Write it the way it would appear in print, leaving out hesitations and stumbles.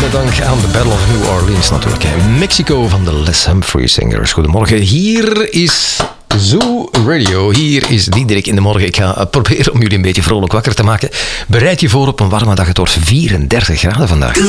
met dank aan de Battle of New Orleans natuurlijk. Mexico van de Les Humphrey Singers. Goedemorgen, hier is Zoo Radio. Hier is Diederik in de morgen. Ik ga proberen om jullie een beetje vrolijk wakker te maken. Bereid je voor op een warme dag. Het wordt 34 graden vandaag.